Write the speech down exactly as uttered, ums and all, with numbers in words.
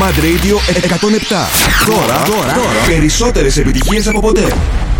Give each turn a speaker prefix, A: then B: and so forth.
A: Mad Radio εκατόν επτά. Τώρα, τώρα, περισσότερες επιτυχίες από ποτέ.